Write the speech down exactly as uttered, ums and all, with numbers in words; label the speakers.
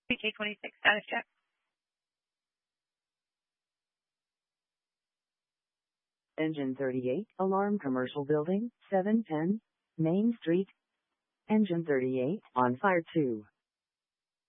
Speaker 1: P K twenty-six, status check.
Speaker 2: Engine thirty-eight, Alarm Commercial Building, seven ten Main Street. Engine thirty-eight, on fire two.